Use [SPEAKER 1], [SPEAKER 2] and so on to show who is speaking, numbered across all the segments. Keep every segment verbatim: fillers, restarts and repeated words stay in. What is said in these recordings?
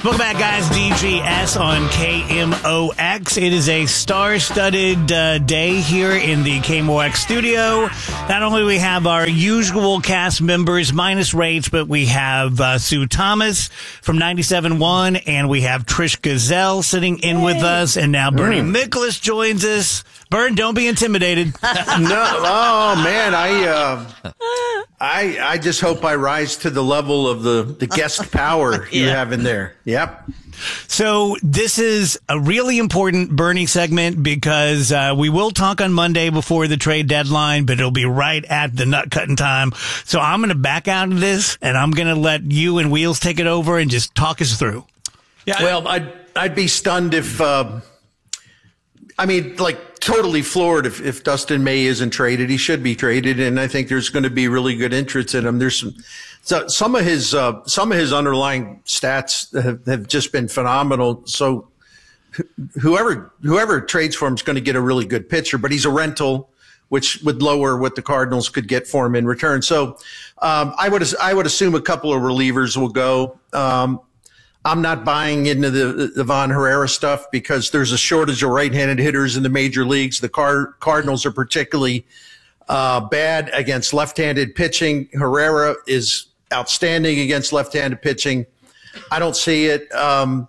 [SPEAKER 1] Welcome back, guys. D G S on K M O X. It is a star-studded uh, day here in the K M O X studio. Not only do we have our usual cast members minus Rach, but we have uh, Sue Thomas from ninety-seven point one, and we have Trish Gazelle sitting in Yay. with us, and now Bernie mm. Miklasz joins us. Bern, don't be intimidated.
[SPEAKER 2] No, oh man, I, uh, I, I just hope I rise to the level of the, the guest power yeah. you have in there. Yep.
[SPEAKER 1] So this is a really important Bernie segment because uh, we will talk on Monday before the trade deadline, but it'll be right at the nut cutting time. So I'm going to back out of this, and I'm going to let you and Wheels take it over and just talk us through.
[SPEAKER 2] Yeah. Well, I'd I'd be stunned if. Uh, I mean, like totally floored if, if Dustin May isn't traded. He should be traded, and I think there's going to be really good interest in him. There's some, so some of his uh, some of his underlying stats have, have just been phenomenal. So whoever whoever trades for him is going to get a really good pitcher, but he's a rental, which would lower what the Cardinals could get for him in return. So um, I would I would assume a couple of relievers will go. Um, I'm not buying into the, the Von Herrera stuff because there's a shortage of right-handed hitters in the major leagues. The Car- Cardinals are particularly uh, bad against left-handed pitching. Herrera is outstanding against left-handed pitching. I don't see it. Um,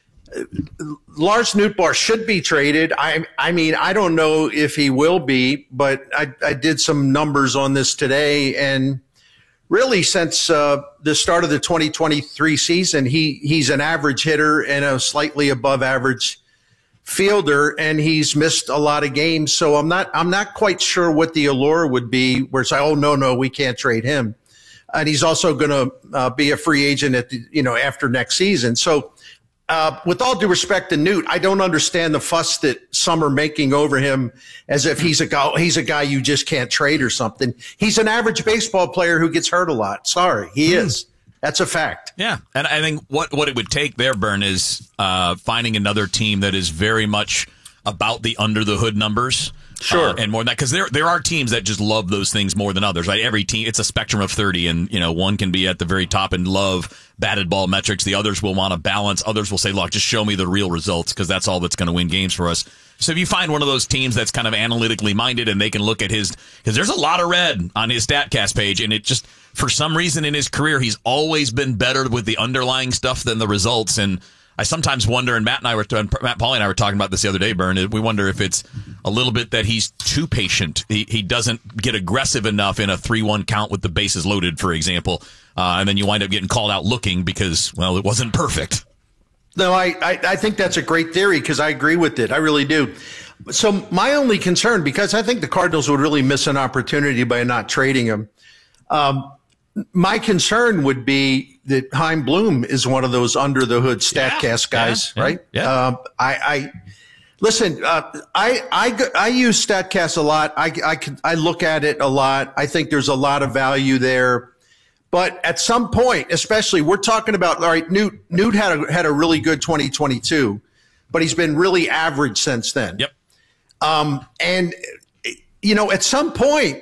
[SPEAKER 2] Lars Nootbaar should be traded. I, I mean, I don't know if he will be, but I, I did some numbers on this today, and really, since uh, the start of the twenty twenty-three season, he he's an average hitter and a slightly above average fielder, and he's missed a lot of games. So I'm not I'm not quite sure what the allure would be. Where it's like, oh no no, we can't trade him, and he's also going to uh, be a free agent at the, you know after next season. So. Uh, with all due respect to Newt, I don't understand the fuss that some are making over him as if he's a guy, he's a guy you just can't trade or something. He's an average baseball player who gets hurt a lot. Sorry, he mm. is. That's a fact.
[SPEAKER 3] Yeah, and I think what, what it would take there, Bern, is uh, finding another team that is very much about the under-the-hood numbers.
[SPEAKER 2] Sure.
[SPEAKER 3] Uh, and more than that, because there there are teams that just love those things more than others, right? Every team, it's a spectrum of thirty, and you know one can be at the very top and love batted ball metrics. The others will want to balance. Others will say, look, just show me the real results, because that's all that's going to win games for us. So if you find one of those teams that's kind of analytically minded and they can look at his, because there's a lot of red on his StatCast page, and it just, for some reason in his career, he's always been better with the underlying stuff than the results. And I sometimes wonder, and Matt and I were, Matt Pauley and I were talking about this the other day, Bern, we wonder if it's a little bit that he's too patient. He he doesn't get aggressive enough in a three one count with the bases loaded, for example. Uh, and then you wind up getting called out looking because, well, it wasn't perfect.
[SPEAKER 2] No, I, I, I think that's a great theory because I agree with it. I really do. So my only concern, because I think the Cardinals would really miss an opportunity by not trading him, um, my concern would be that Chaim Bloom is one of those under the hood StatCast yeah, guys, yeah, right?
[SPEAKER 3] Yeah.
[SPEAKER 2] Um, I, I listen. Uh, I, I I use StatCast a lot. I I can, I look at it a lot. I think there's a lot of value there. But at some point, especially, we're talking about all right. Newt Newt had a had a really good twenty twenty-two, but he's been really average since then.
[SPEAKER 3] Yep.
[SPEAKER 2] Um, and you know, at some point,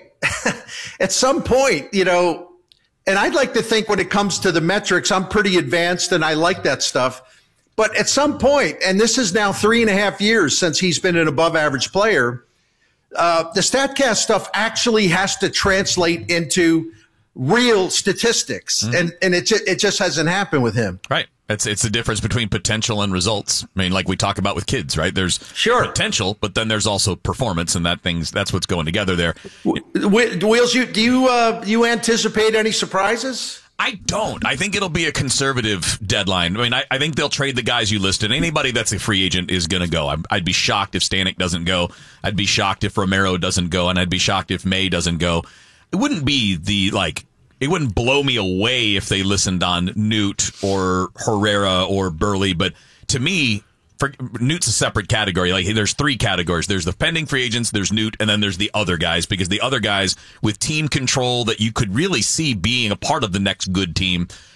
[SPEAKER 2] at some point, you know. And I'd like to think when it comes to the metrics, I'm pretty advanced and I like that stuff. But at some point, and this is now three and a half years since he's been an above average player, uh, the StatCast stuff actually has to translate into real statistics. Mm-hmm. And, and it, it just hasn't happened with him.
[SPEAKER 3] Right. It's it's the difference between potential and results. I mean, like we talk about with kids, right? There's
[SPEAKER 2] sure.
[SPEAKER 3] potential, but then there's also performance, and that things that's what's going together there.
[SPEAKER 2] Wheels, you do you uh, you anticipate any surprises?
[SPEAKER 3] I don't. I think it'll be a conservative deadline. I mean, I, I think they'll trade the guys you listed. Anybody that's a free agent is going to go. I'm, I'd be shocked if Stanek doesn't go. I'd be shocked if Romero doesn't go, and I'd be shocked if May doesn't go. It wouldn't be the like. It wouldn't blow me away if they listened on Newt or Herrera or Burley, but to me, for, Newt's a separate category. Like there's three categories. There's the pending free agents, there's Newt, and then there's the other guys, because the other guys with team control that you could really see being a part of the next good team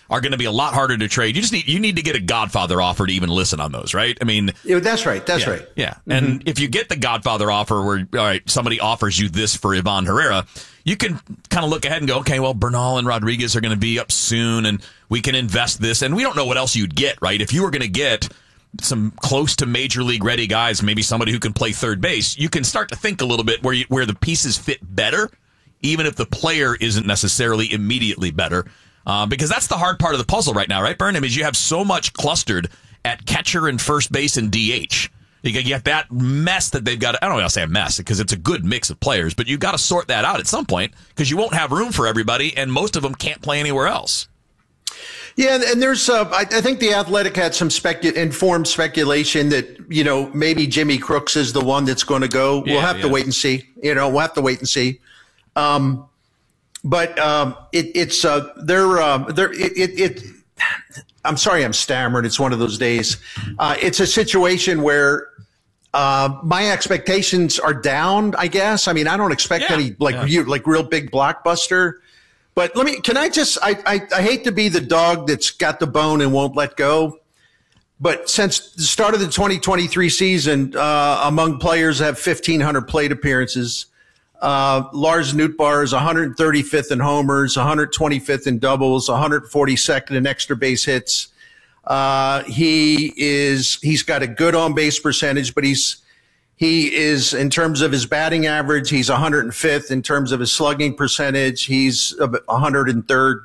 [SPEAKER 3] are going to be a lot harder to trade. You just need you need to get a Godfather offer to even listen on those, right? I mean,
[SPEAKER 2] yeah, that's right. That's
[SPEAKER 3] yeah,
[SPEAKER 2] right.
[SPEAKER 3] Yeah. Mm-hmm. And if you get the Godfather offer where, all right, somebody offers you this for Ivan Herrera, you can kind of look ahead and go, okay, well, Bernal and Rodriguez are going to be up soon, and we can invest this. And we don't know what else you'd get, right? If you were going to get some close to major league ready guys, maybe somebody who can play third base, you can start to think a little bit where you, where the pieces fit better, even if the player isn't necessarily immediately better. Uh, because that's the hard part of the puzzle right now, right, Burnham, is you have so much clustered at catcher and first base and D H. You get that mess that they've got. I don't want to say a mess because it's a good mix of players, but you've got to sort that out at some point because you won't have room for everybody, and most of them can't play anywhere else.
[SPEAKER 2] Yeah, and there's, uh, I, I think the Athletic had some specu- informed speculation that, you know, maybe Jimmy Crooks is the one that's going to go.
[SPEAKER 3] Yeah,
[SPEAKER 2] we'll have
[SPEAKER 3] yeah.
[SPEAKER 2] to wait and see. You know, we'll have to wait and see. Um, but um, it, it's, uh, they're, uh, they're, it, it, it, I'm sorry, I'm stammering. It's one of those days. Uh, it's a situation where uh, my expectations are down, I guess. I mean, I don't expect
[SPEAKER 3] Yeah,
[SPEAKER 2] any like
[SPEAKER 3] yeah.
[SPEAKER 2] you, like real big blockbuster. But let me, can I just, I, I, I hate to be the dog that's got the bone and won't let go. But since the start of the twenty twenty-three season, uh, among players that have fifteen hundred plate appearances, uh, Lars Nootbaar is one hundred thirty-fifth in homers, one hundred twenty-fifth in doubles, one hundred forty-second in extra base hits. Uh, he is, he's got a good on base percentage, but he's, He is, in terms of his batting average, he's one hundred fifth. In terms of his slugging percentage, he's one hundred third.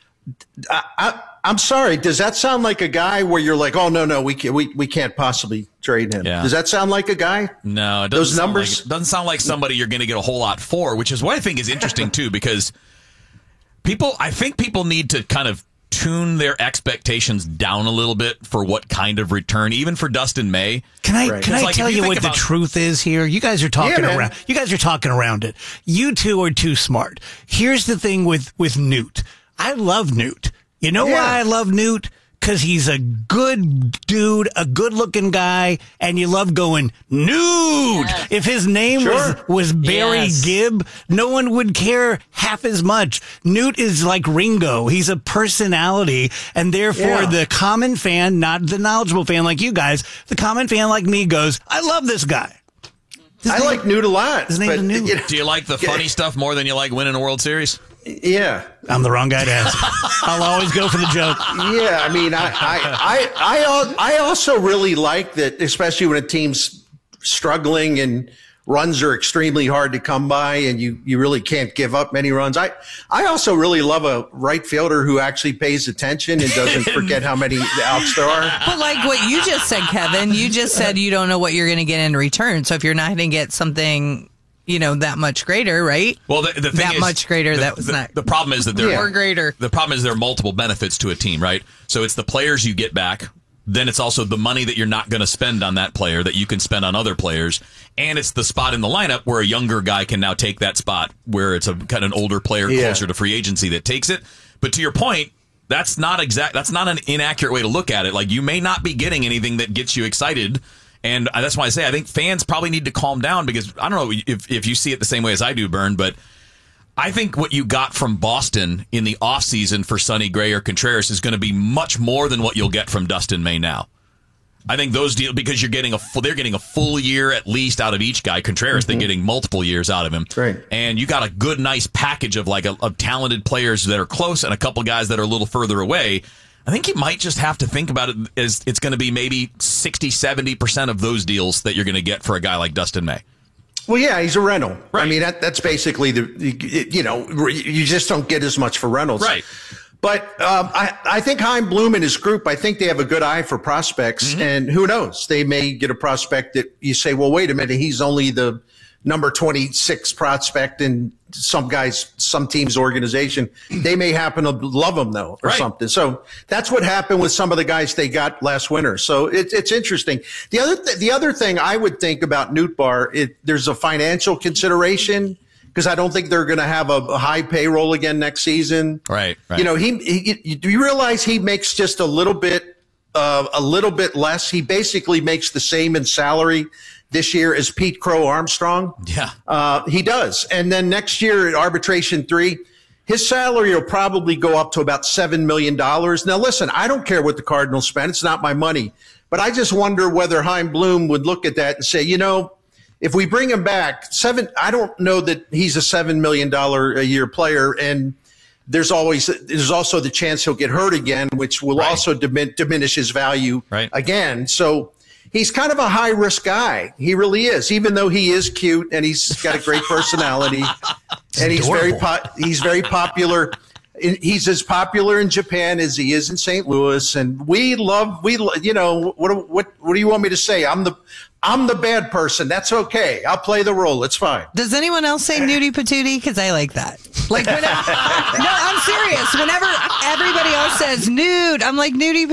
[SPEAKER 2] I, I, I'm sorry. Does that sound like a guy where you're like, oh, no, no, we can't, we, we can't possibly trade him?
[SPEAKER 3] Yeah.
[SPEAKER 2] Does that sound like a guy?
[SPEAKER 3] No, it doesn't
[SPEAKER 2] Those
[SPEAKER 3] sound
[SPEAKER 2] numbers?
[SPEAKER 3] like, it doesn't sound like somebody you're going to get a whole lot for, which is what I think is interesting, too, because people, I think people need to kind of tune their expectations down a little bit for what kind of return, even for Dustin May.
[SPEAKER 1] Can I
[SPEAKER 2] Right.
[SPEAKER 1] can
[SPEAKER 3] It's
[SPEAKER 1] I
[SPEAKER 3] like,
[SPEAKER 1] tell
[SPEAKER 3] if you
[SPEAKER 1] you
[SPEAKER 3] think
[SPEAKER 1] what
[SPEAKER 3] about-
[SPEAKER 1] the truth is here? You guys are talking
[SPEAKER 2] Yeah, man.
[SPEAKER 1] around. You guys are talking around it. You two are too smart. Here's the thing with with Newt. I love Newt. You know
[SPEAKER 2] Yeah.
[SPEAKER 1] why I love Newt? Because he's a good dude, a good-looking guy, and you love going, Newt!
[SPEAKER 4] Yes.
[SPEAKER 1] If his name
[SPEAKER 2] Sure.
[SPEAKER 1] was, was Barry
[SPEAKER 4] Yes.
[SPEAKER 1] Gibb, no one would care half as much. Newt is like Ringo. He's a personality, and therefore
[SPEAKER 2] Yeah.
[SPEAKER 1] the common fan, not the knowledgeable fan like you guys, the common fan like me goes, I love this guy. His
[SPEAKER 2] I
[SPEAKER 1] name-
[SPEAKER 2] like Newt a lot.
[SPEAKER 1] His name's
[SPEAKER 2] but,
[SPEAKER 1] Newt.
[SPEAKER 2] you know,
[SPEAKER 3] Do you like the funny stuff more than you like winning a World Series?
[SPEAKER 2] yeah.
[SPEAKER 1] I'm the wrong guy to ask. I'll always go for the joke.
[SPEAKER 2] Yeah, I mean, I, I, I, I, al- I also really like that, especially when a team's struggling and runs are extremely hard to come by and you, you really can't give up many runs. I, I also really love a right fielder who actually pays attention and doesn't forget how many outs there are.
[SPEAKER 4] But like what you just said, Kevin, you just said you don't know what you're going to get in return. So if you're not going to get something, you know, that much greater, right?
[SPEAKER 3] Well, the, the thing
[SPEAKER 4] That
[SPEAKER 3] is,
[SPEAKER 4] much greater,
[SPEAKER 3] the-
[SPEAKER 4] that was
[SPEAKER 3] the,
[SPEAKER 4] not-
[SPEAKER 3] The problem is that there
[SPEAKER 2] Yeah.
[SPEAKER 4] Or greater.
[SPEAKER 3] The problem is there are multiple benefits to a team, right? So it's the players you get back. Then it's also the money that you're not going to spend on that player that you can spend on other players. And it's the spot in the lineup where a younger guy can now take that spot where it's a kind of an older player
[SPEAKER 2] Yeah.
[SPEAKER 3] closer to free agency that takes it. But to your point, that's not exact. That's not an inaccurate way to look at it. Like, you may not be getting anything that gets you excited. And that's why I say I think fans probably need to calm down because I don't know if, if you see it the same way as I do, Bern, but I think what you got from Boston in the offseason for Sonny Gray or Contreras is going to be much more than what you'll get from Dustin May now. I think those deals, because you're getting a full, they're getting a full year at least out of each guy. Contreras,
[SPEAKER 2] Mm-hmm.
[SPEAKER 3] they're getting multiple years out of him.
[SPEAKER 2] Right.
[SPEAKER 3] And you got a good, nice package of like a, of talented players that are close and a couple guys that are a little further away. I think you might just have to think about it as it's going to be maybe sixty, seventy percent of those deals that you're going to get for a guy like Dustin May.
[SPEAKER 2] Well, yeah, he's a rental.
[SPEAKER 3] Right.
[SPEAKER 2] I mean, that, that's basically the, you know, you just don't get as much for rentals.
[SPEAKER 3] Right.
[SPEAKER 2] But um, I, I think Chaim Bloom and his group, I think they have a good eye for prospects.
[SPEAKER 3] Mm-hmm.
[SPEAKER 2] And who knows? They may get a prospect that you say, well, wait a minute, he's only the number twenty-six prospect in some guy's, some team's organization. They may happen to love him, though, or
[SPEAKER 3] Right.
[SPEAKER 2] something. So that's what happened with some of the guys they got last winter. So it, it's interesting. The other, th- the other thing I would think about Nootbaar, it, there's a financial consideration. Because I don't think they're going to have a, a high payroll again next season.
[SPEAKER 3] Right, right.
[SPEAKER 2] You know, he, he. Do you realize he makes just a little bit, uh, a little bit less? He basically makes the same in salary this year as Pete Crow Armstrong.
[SPEAKER 3] Yeah.
[SPEAKER 2] Uh, he does. And then next year at arbitration three, his salary will probably go up to about seven million dollars. Now, listen, I don't care what the Cardinals spend. It's not my money. But I just wonder whether Chaim Bloom would look at that and say, you know, if we bring him back, seven, I don't know that he's a seven million dollars a year player. And there's always, there's also the chance he'll get hurt again, which will right. also dimin- diminish his value
[SPEAKER 3] right.
[SPEAKER 2] again. So he's kind of a high risk guy. He really is, even though he is cute and he's got a great personality and he's adorable. very, po- he's very popular. He's as popular in Japan as he is in Saint Louis, and we love we you know what what what do you want me to say? I'm the I'm the bad person. That's okay. I'll play the role. It's fine.
[SPEAKER 4] Does anyone else say nudie patootie? Because I like that. Like whenever, no, I'm serious. Whenever everybody else says nude, I'm like nudie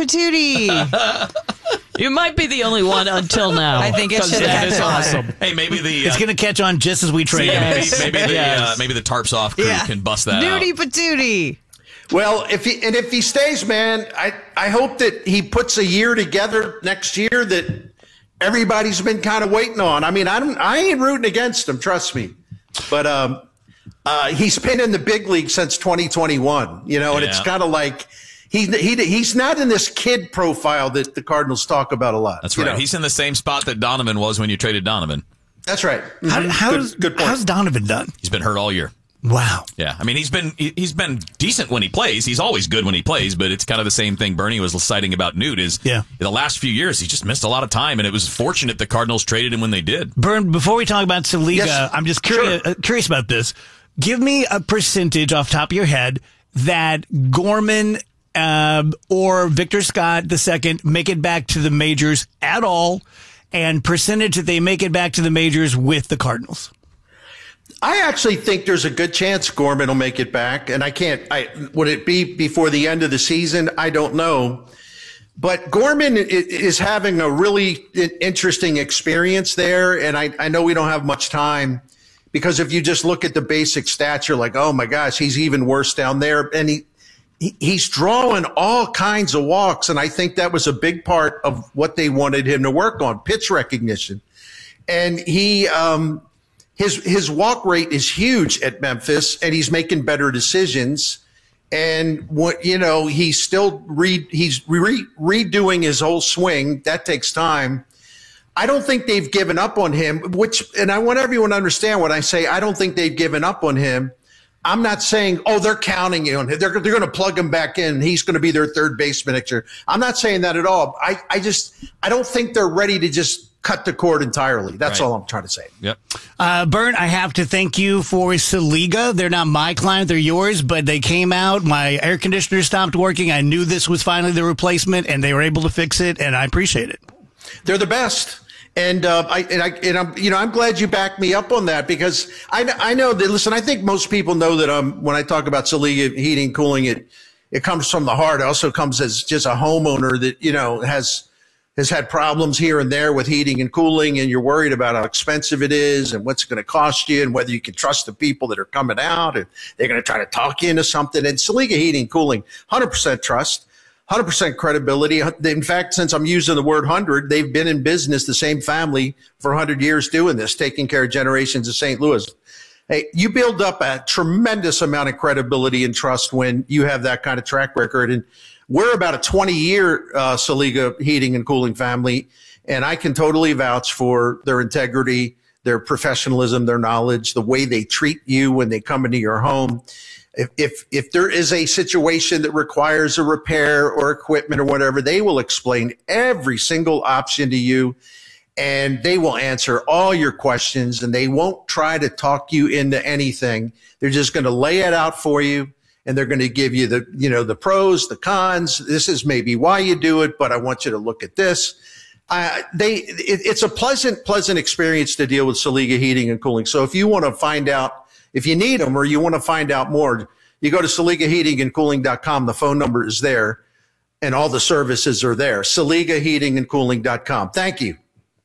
[SPEAKER 4] patootie.
[SPEAKER 5] You might be the only one until now.
[SPEAKER 4] I think it should
[SPEAKER 5] that is
[SPEAKER 4] on.
[SPEAKER 5] awesome.
[SPEAKER 3] Hey, maybe the uh,
[SPEAKER 1] it's going to catch on just as we train.
[SPEAKER 3] Yes. Maybe, maybe the
[SPEAKER 5] Yes.
[SPEAKER 3] uh, maybe the tarps off crew
[SPEAKER 4] Yeah.
[SPEAKER 3] can bust that
[SPEAKER 4] nudie
[SPEAKER 3] out.
[SPEAKER 4] patootie.
[SPEAKER 2] Well, if he and if he stays, man, I I hope that he puts a year together next year that everybody's been kind of waiting on. I mean, I don't I ain't rooting against him, trust me, but um, uh, he's been in the big league since twenty twenty-one, you know, and
[SPEAKER 3] Yeah.
[SPEAKER 2] it's kind of like. He, he, he's not in this kid profile that the Cardinals talk about a lot.
[SPEAKER 3] That's
[SPEAKER 2] you
[SPEAKER 3] right.
[SPEAKER 2] know?
[SPEAKER 3] He's in the same spot that Donovan was when you traded Donovan.
[SPEAKER 2] That's right.
[SPEAKER 1] How,
[SPEAKER 2] Mhm.
[SPEAKER 1] how's,
[SPEAKER 2] good, good point.
[SPEAKER 1] how's Donovan done?
[SPEAKER 3] He's been hurt all year.
[SPEAKER 1] Wow.
[SPEAKER 3] Yeah, I mean he's been he- he's been decent when he plays. He's always good when he plays, but it's kind of the same thing Bernie was citing about Newt is
[SPEAKER 1] Yeah.
[SPEAKER 3] in the last few years he just missed a lot of time, and it was fortunate the Cardinals traded him when they did.
[SPEAKER 1] Bern, before we talk about Saliga,
[SPEAKER 2] Yes.
[SPEAKER 1] I'm just curious,
[SPEAKER 2] Sure.
[SPEAKER 1] uh, curious about this. Give me a percentage off the top of your head that Gorman uh, or Victor Scott the second make it back to the majors at all, and percentage that they make it back to the majors with the Cardinals.
[SPEAKER 2] I actually think there's a good chance Gorman will make it back, and I can't. I would it be before the end of the season? I don't know, but Gorman is having a really interesting experience there, and I, I know we don't have much time because if you just look at the basic stats, you're like, oh my gosh, he's even worse down there, and he. He's drawing all kinds of walks, and I think that was a big part of what they wanted him to work on, pitch recognition. And he, um, his his walk rate is huge at Memphis, and he's making better decisions. And what you know, he's still re, he's re, redoing his whole swing. That takes time. I don't think they've given up on him. Which, and I want everyone to understand when I say I don't think they've given up on him. I'm not saying, oh, they're counting on him. They're, they're going to plug him back in. He's going to be their third baseman next year. I'm not saying that at all. I, I just, I don't think they're ready to just cut the cord entirely. That's
[SPEAKER 3] Right.
[SPEAKER 2] all I'm trying to say.
[SPEAKER 3] Yep.
[SPEAKER 1] Uh, Bert, I have to thank you for Saliga. They're not my client, they're yours, but they came out. My air conditioner stopped working. I knew this was finally the replacement, and they were able to fix it, and I appreciate it.
[SPEAKER 2] They're the best. And, uh, I, and I, and I'm, you know, I'm glad you backed me up on that because I, I know that, listen, I think most people know that, um, when I talk about Saliga heating, cooling, it, it comes from the heart. It also comes as just a homeowner that, you know, has, has had problems here and there with heating and cooling, and you're worried about how expensive it is and what's going to cost you and whether you can trust the people that are coming out and they're going to try to talk you into something. And Saliga heating and cooling, one hundred percent trust. one hundred percent credibility. In fact, since I'm using the word hundred, they've been in business, the same family, for one hundred years doing this, taking care of generations of Saint Louis. Hey, you build up a tremendous amount of credibility and trust when you have that kind of track record. And we're about a twenty-year uh, Saliga heating and cooling family, and I can totally vouch for their integrity, their professionalism, their knowledge, the way they treat you when they come into your home. If, if, if there is a situation that requires a repair or equipment or whatever, they will explain every single option to you, and they will answer all your questions, and they won't try to talk you into anything. They're just going to lay it out for you, and they're going to give you the, you know, the pros, the cons. This is maybe why you do it, but I want you to look at this. Uh, they, it, it's a pleasant, pleasant experience to deal with Saliga heating and cooling. So if you want to find out, if you need them or you want to find out more, you go to Saliga Heating and Cooling dot com. The phone number is there, and all the services are there. Saliga Heating and Cooling dot com. Thank you.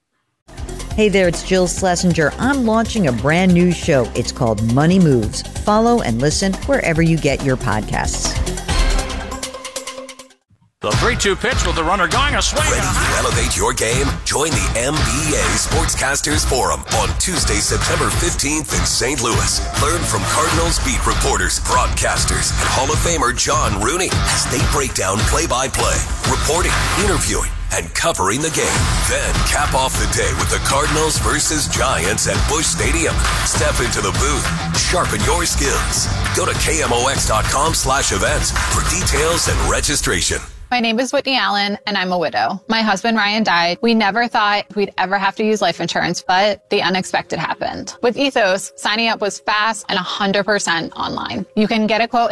[SPEAKER 6] Hey there, it's Jill Schlesinger. I'm launching a brand new show. It's called Money Moves. Follow and listen wherever you get your podcasts.
[SPEAKER 7] The three two pitch with the runner going a swing.
[SPEAKER 8] Ready to elevate your game? Join the M B A Sportscasters Forum on Tuesday, September fifteenth in Saint Louis. Learn from Cardinals beat reporters, broadcasters, and Hall of Famer John Rooney as they break down play-by-play, reporting, interviewing, and covering the game. Then cap off the day with the Cardinals versus Giants at Busch Stadium. Step into the booth. Sharpen your skills. Go to K M O X dot com slash events for details and registration.
[SPEAKER 9] My name is Whitney Allen, and I'm a widow. My husband, Ryan, died. We never thought we'd ever have to use life insurance, but the unexpected happened. With Ethos, signing up was fast and one hundred percent online. You can get a quote